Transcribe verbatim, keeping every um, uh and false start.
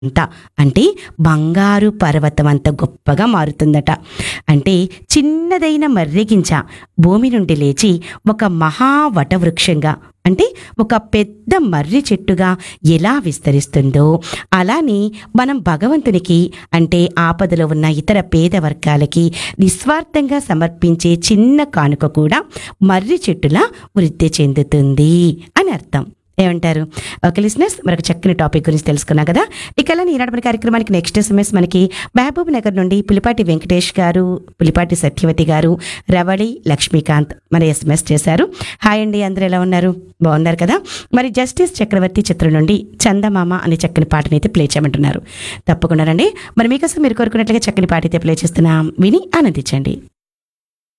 అంత అంటే బంగారు పర్వతం అంత గొప్పగా మారుతుందట. అంటే చిన్నదైన మర్రిగింజ భూమి నుండి లేచి ఒక మహా వటవృక్షంగా అంటే ఒక పెద్ద మర్రి చెట్టుగా ఎలా విస్తరిస్తుందో అలానే మనం భగవంతునికి అంటే ఆపదలో ఉన్న ఇతర పేద వర్గాలకి నిస్వార్థంగా సమర్పించే చిన్న కానుక కూడా మర్రి చెట్టులా వృద్ధి చెందుతుంది అని అర్థం. ఏమంటారు? ఓకే లిసనర్స్, మరొక చక్కని టాపిక్ గురించి తెలుసుకున్నాం కదా. ఇక అలానే ఈనాటి మన కార్యక్రమానికి నెక్స్ట్ ఎస్ఎంఎస్ మనకి మహబూబ్ నగర్ నుండి పులిపాటి వెంకటేష్ గారు, పులిపాటి సత్యవతి గారు, రవళి లక్ష్మీకాంత్ మన ఎస్ఎంఎస్ చేశారు. హాయ్ అండి, అందరూ ఎలా ఉన్నారు? బాగున్నారు కదా. మరి జస్టిస్ చక్రవర్తి చిత్రం నుండి చందమామ అనే చక్కని పాటని అయితే ప్లే చేయమంటున్నారు. తప్పకుండా రండి. మరి మీకోసం మీరు కోరుకున్నట్లుగా చక్కని పాట అయితే ప్లే చేస్తున్నాం, విని ఆనందించండి.